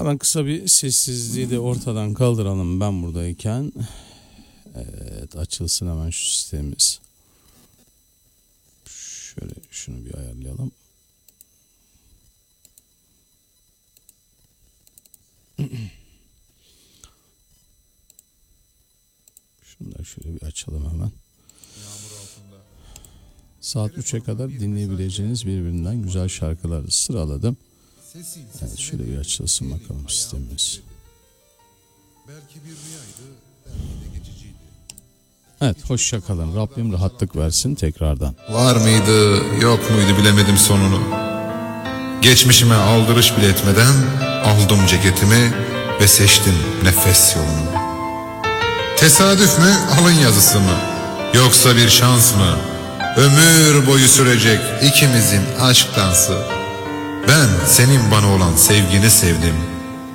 Hemen kısa bir sessizliği de ortadan kaldıralım ben buradayken. Evet, açılsın hemen şu sistemimiz. Şöyle şunu bir ayarlayalım. Şunu da şöyle bir açalım hemen. Saat 3'e kadar dinleyebileceğiniz birbirinden güzel şarkıları sıraladım. Evet, şöyle bir açılsın bakalım sistemimiz. Evet, hoşça kalın. Rabbim rahatlık versin tekrardan. Var mıydı, yok muydu bilemedim sonunu. Geçmişime aldırış bile etmeden aldım ceketimi ve seçtim nefes yolunu. Tesadüf mü, alın yazısı mı? Yoksa bir şans mı? Ömür boyu sürecek ikimizin aşk dansı. Ben senin bana olan sevgini sevdim.